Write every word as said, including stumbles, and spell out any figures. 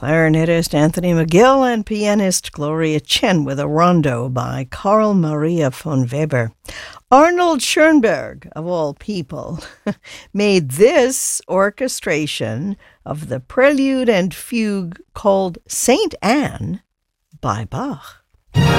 clarinetist Anthony McGill and pianist Gloria Chen with a rondo by Carl Maria von Weber. Arnold Schoenberg, of all people, made this orchestration of the prelude and fugue called Saint Anne by Bach.